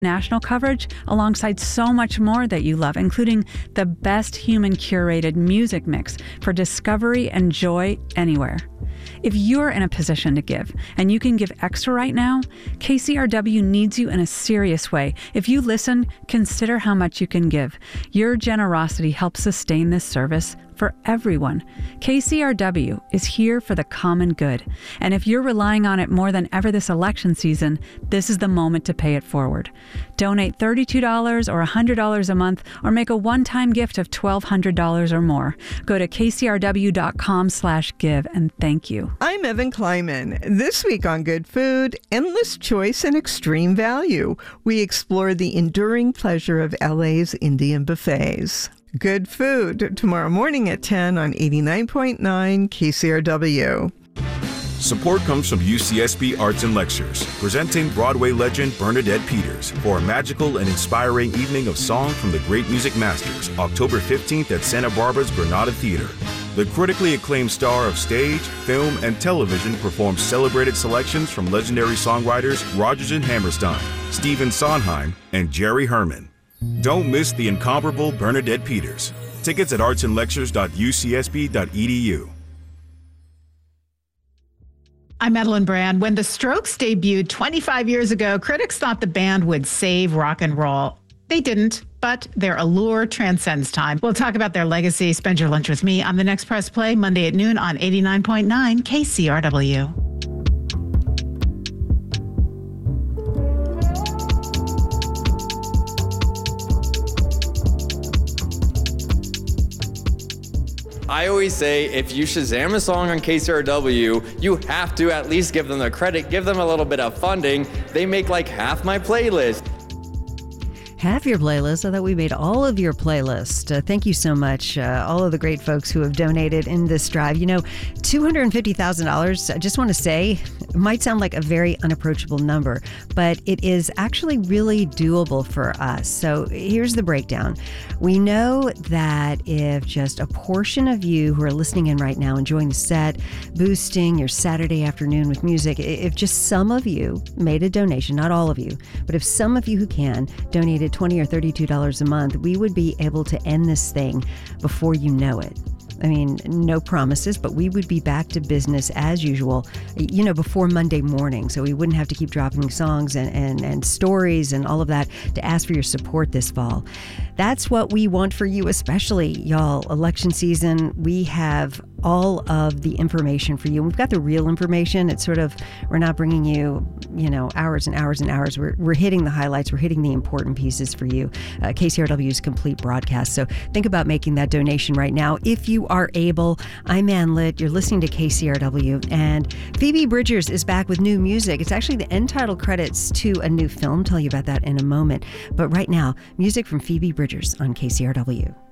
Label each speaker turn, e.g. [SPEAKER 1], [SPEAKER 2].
[SPEAKER 1] national coverage alongside so much more that you love, including the best human curated music mix for discovery and joy anywhere. If you're in a position to give, and you can give extra right now, KCRW needs you in a serious way. If you listen, consider how much you can give. Your generosity helps sustain this service for everyone. KCRW is here for the common good. And if you're relying on it more than ever this election season, this is the moment to pay it forward. Donate $32 or $100 a month, or make a one-time gift of $1,200 or more. Go to kcrw.com/give and thank you.
[SPEAKER 2] I'm Evan Kleiman. This week on Good Food, endless choice and extreme value. We explore the enduring pleasure of LA's Indian buffets. Good Food, tomorrow morning at 10 on 89.9 KCRW.
[SPEAKER 3] Support comes from UCSB Arts and Lectures, presenting Broadway legend Bernadette Peters for a magical and inspiring evening of song from the great music masters, October 15th at Santa Barbara's Granada Theater. The critically acclaimed star of stage, film, and television performs celebrated selections from legendary songwriters Rodgers and Hammerstein, Stephen Sondheim, and Jerry Herman. Don't miss the incomparable Bernadette Peters. Tickets at artsandlectures.ucsb.edu.
[SPEAKER 4] I'm Madeline Brand. When the Strokes debuted 25 years ago, critics thought the band would save rock and roll. They didn't, but their allure transcends time. We'll talk about their legacy. Spend your lunch with me on the next Press Play, Monday at noon on 89.9 KCRW.
[SPEAKER 5] I always say if you Shazam a song on KCRW, you have to at least give them the credit, give them a little bit of funding. They make like half my playlist.
[SPEAKER 6] Half your playlist? I thought we made all of your playlist. Thank you so much, all of the great folks who have donated in this drive. You know, $250,000, I just want to say, it might sound like a very unapproachable number, but it is actually really doable for us. So here's the breakdown. We know that if just a portion of you who are listening in right now, enjoying the set, boosting your Saturday afternoon with music, if just some of you made a donation, not all of you, but if some of you who can donated $20 or $32 a month, we would be able to end this thing before you know it. I mean, no promises, but we would be back to business as usual, you know, before Monday morning. So we wouldn't have to keep dropping songs and stories and all of that to ask for your support this fall. That's what we want for you, especially, y'all. Election season, we have all of the information for you. We've got the real information. It's sort of, we're not bringing you, you know, hours and hours and hours. We're hitting the highlights. We're hitting the important pieces for you. KCRW's complete broadcast. So think about making that donation right now if you are able. I'm Ann Litt. You're listening to KCRW. And Phoebe Bridgers is back with new music. It's actually the end title credits to a new film. Tell you about that in a moment. But right now, music from Phoebe Bridgers on KCRW.